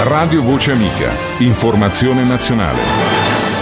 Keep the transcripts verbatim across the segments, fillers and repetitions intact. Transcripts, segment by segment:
Radio Voce Amica. Informazione nazionale.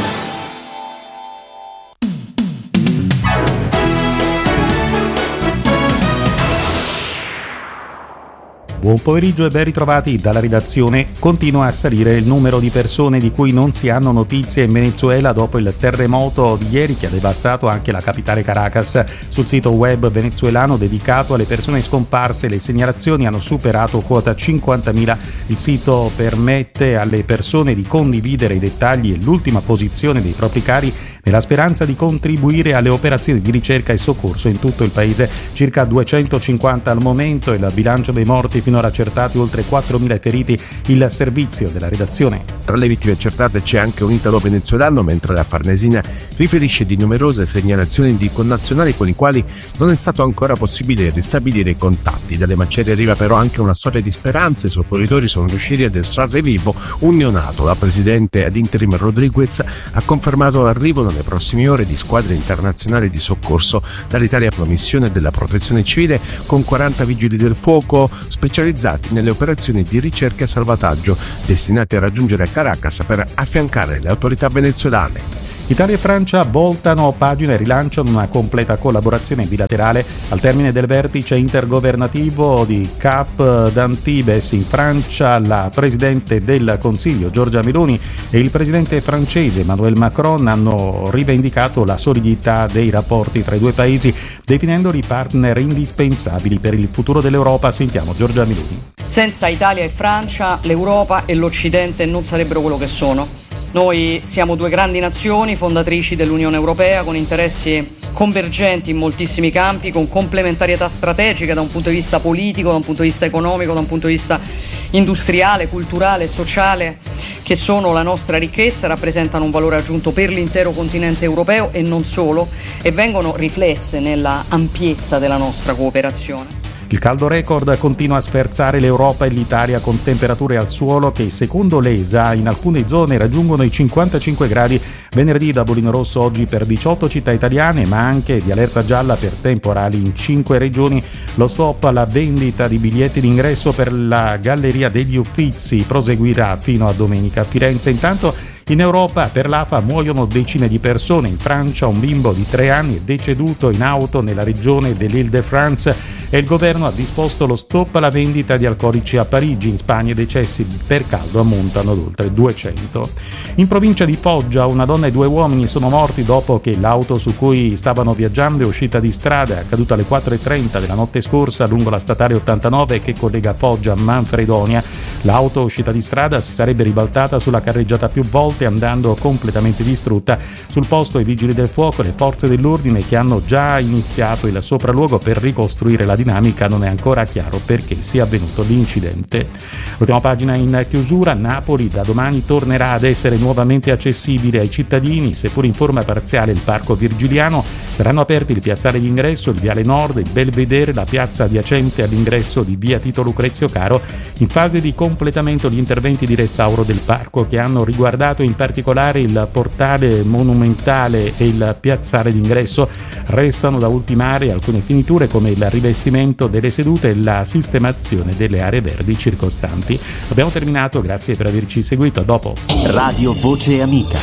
Buon pomeriggio e ben ritrovati dalla redazione. Continua a salire il numero di persone di cui non si hanno notizie in Venezuela dopo il terremoto di ieri che ha devastato anche la capitale Caracas. Sul sito web venezuelano dedicato alle persone scomparse le segnalazioni hanno superato quota cinquantamila. Il sito permette alle persone di condividere i dettagli e l'ultima posizione dei propri cari nella speranza di contribuire alle operazioni di ricerca e soccorso in tutto il paese. Circa duecentocinquanta al momento, il bilancio dei morti finora accertati oltre quattromila feriti. Il servizio della redazione. Tra le vittime accertate c'è anche un italo-venezuelano, mentre la Farnesina riferisce di numerose segnalazioni di connazionali con i quali non è stato ancora possibile ristabilire i contatti. Dalle macerie arriva però anche una storia di speranze. I soccorritori sono riusciti ad estrarre vivo un neonato. La presidente ad interim Rodriguez ha confermato l'arrivo nelle prossime ore di squadre internazionali di soccorso dall'Italia per la missione della protezione civile con quaranta vigili del fuoco specializzati nelle operazioni di ricerca e salvataggio destinati a raggiungere Caracas per affiancare le autorità venezuelane. Italia e Francia voltano pagina e rilanciano una completa collaborazione bilaterale al termine del vertice intergovernativo di Cap d'Antibes in Francia. La Presidente del Consiglio Giorgia Meloni e il Presidente francese Emmanuel Macron hanno rivendicato la solidità dei rapporti tra i due paesi, definendoli partner indispensabili per il futuro dell'Europa. Sentiamo Giorgia Meloni. Senza Italia e Francia, l'Europa e l'Occidente non sarebbero quello che sono. Noi siamo due grandi nazioni fondatrici dell'Unione Europea con interessi convergenti in moltissimi campi, con complementarietà strategica da un punto di vista politico, da un punto di vista economico, da un punto di vista industriale, culturale, sociale, che sono la nostra ricchezza, rappresentano un valore aggiunto per l'intero continente europeo e non solo, e vengono riflesse nella ampiezza della nostra cooperazione. Il caldo record continua a sferzare l'Europa e l'Italia con temperature al suolo che secondo l'E S A in alcune zone raggiungono i cinquantacinque gradi. Venerdì da bollino rosso oggi per diciotto città italiane, ma anche di allerta gialla per temporali in cinque regioni. Lo stop alla vendita di biglietti d'ingresso per la Galleria degli Uffizi proseguirà fino a domenica. A Firenze intanto in Europa per l'A F A muoiono decine di persone. In Francia un bimbo di tre anni è deceduto in auto nella regione dell'Île-de-France e il governo ha disposto lo stop alla vendita di alcolici a Parigi. In Spagna i decessi per caldo ammontano ad oltre duecento. In provincia di Foggia una donna e due uomini sono morti dopo che l'auto su cui stavano viaggiando è uscita di strada. È accaduto alle quattro e trenta della notte scorsa lungo la statale ottantanove che collega Foggia a Manfredonia. L'auto uscita di strada si sarebbe ribaltata sulla carreggiata più volte andando completamente distrutta. Sul posto i vigili del fuoco e le forze dell'ordine che hanno già iniziato il sopralluogo per ricostruire la dinamica. Non è ancora chiaro perché sia avvenuto l'incidente. Ultima pagina in chiusura. Napoli da domani tornerà ad essere nuovamente accessibile ai cittadini, seppur in forma parziale, il Parco Virgiliano. Saranno aperti il piazzale d'ingresso, il viale Nord, il Belvedere, la piazza adiacente all'ingresso di via Tito Lucrezio Caro. In fase di completamento gli interventi di restauro del parco che hanno riguardato in particolare il portale monumentale e il piazzale d'ingresso. Restano da ultimare alcune finiture come il rivestimento delle sedute e la sistemazione delle aree verdi circostanti. Abbiamo terminato, grazie per averci seguito, a dopo. Radio Voce Amica.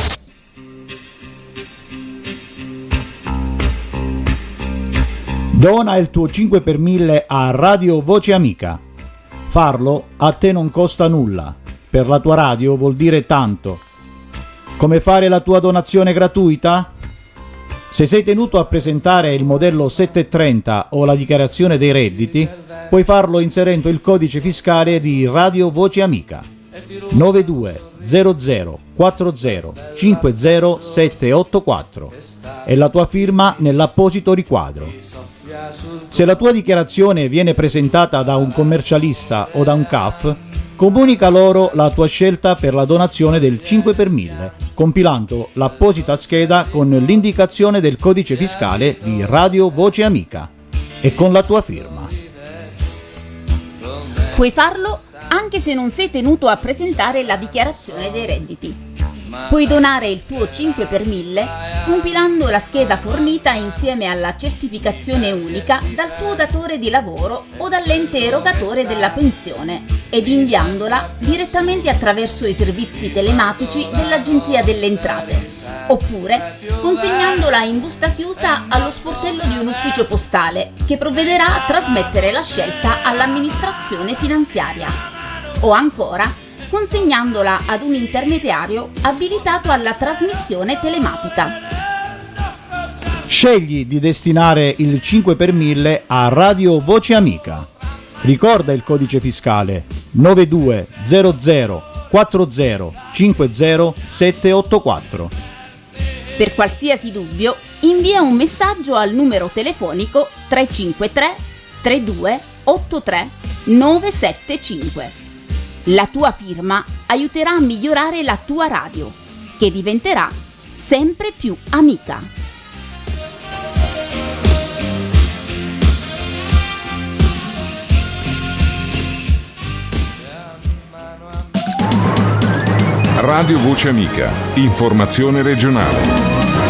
Dona il tuo cinque per mille a Radio Voce Amica. Farlo a te non costa nulla. Per la tua radio vuol dire tanto. Come fare la tua donazione gratuita? Se sei tenuto a presentare il modello settecentotrenta o la dichiarazione dei redditi, puoi farlo inserendo il codice fiscale di Radio Voce Amica nove due zero zero quattro zero cinque zero sette otto quattro e la tua firma nell'apposito riquadro. Se la tua dichiarazione viene presentata da un commercialista o da un C A F, comunica loro la tua scelta per la donazione del cinque per mille, compilando l'apposita scheda con l'indicazione del codice fiscale di Radio Voce Amica e con la tua firma. Puoi farlo anche se non sei tenuto a presentare la dichiarazione dei redditi. Puoi donare il tuo cinque per mille compilando la scheda fornita insieme alla certificazione unica dal tuo datore di lavoro o dall'ente erogatore della pensione ed inviandola direttamente attraverso i servizi telematici dell'Agenzia delle Entrate, oppure consegnandola in busta chiusa allo sportello di un ufficio postale che provvederà a trasmettere la scelta all'amministrazione finanziaria, o ancora consegnandola ad un intermediario abilitato alla trasmissione telematica. Scegli di destinare il cinque per mille a Radio Voce Amica. Ricorda il codice fiscale nove due zero zero quattro zero cinque zero sette otto quattro. Per qualsiasi dubbio, invia un messaggio al numero telefonico tre cinque tre tre due otto tre nove sette cinque. La tua firma aiuterà a migliorare la tua radio, che diventerà sempre più amica. Radio Voce Amica, informazione regionale.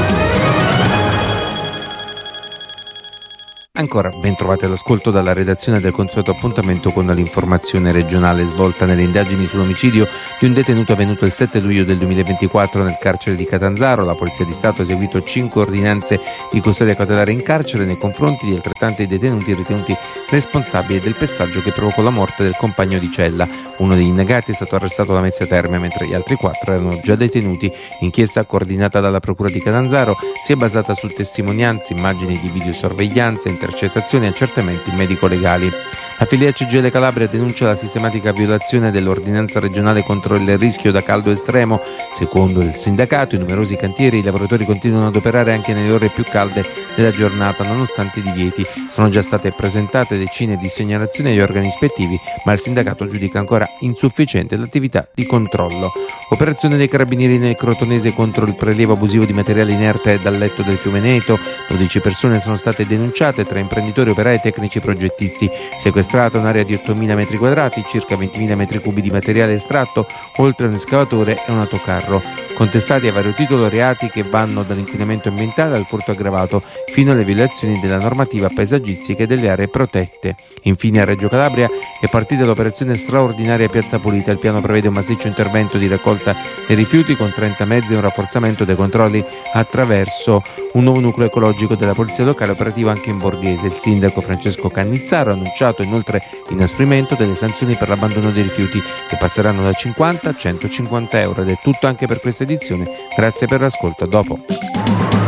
Ancora ben trovati all'ascolto dalla redazione del consueto appuntamento con l'informazione regionale svolta nelle indagini sull'omicidio di un detenuto avvenuto il sette luglio del duemilaventiquattro nel carcere di Catanzaro. La Polizia di Stato ha eseguito cinque ordinanze di custodia cautelare in carcere nei confronti di altrettanti detenuti ritenuti responsabili del pestaggio che provocò la morte del compagno di cella. Uno degli indagati è stato arrestato da Mezzia Terme, mentre gli altri quattro erano già detenuti. L'inchiesta, coordinata dalla Procura di Catanzaro, si è basata su testimonianze, immagini di videosorveglianza, intercettazioni e accertamenti medico-legali. La filiera C G I L Calabria denuncia la sistematica violazione dell'ordinanza regionale contro il rischio da caldo estremo. Secondo il sindacato, in numerosi cantieri i lavoratori continuano ad operare anche nelle ore più calde della giornata, nonostante i divieti. Sono già state presentate decine di segnalazioni agli organi ispettivi, ma il sindacato giudica ancora insufficiente l'attività di controllo. Operazione dei carabinieri nel Crotonese contro il prelievo abusivo di materiale inerte dal letto del fiume Neto. dodici persone sono state denunciate tra imprenditori, operai e tecnici progettisti. Sequestrata un'area di ottomila metri quadrati, circa ventimila metri cubi di materiale estratto, oltre a un escavatore e un autocarro. Contestati a vario titolo reati che vanno dall'inquinamento ambientale al furto aggravato fino alle violazioni della normativa paesaggistica e delle aree protette. Infine a Reggio Calabria è partita l'operazione straordinaria Piazza Pulita. Il piano prevede un massiccio intervento di raccolta dei rifiuti con trenta mezzi e un rafforzamento dei controlli attraverso un nuovo nucleo ecologico della polizia locale operativo anche in Borghese. Il sindaco Francesco Cannizzaro ha annunciato inoltre l'inasprimento delle sanzioni per l'abbandono dei rifiuti, che passeranno da cinquanta a centocinquanta euro. Ed è tutto anche per questa edizione. Grazie per l'ascolto, a dopo.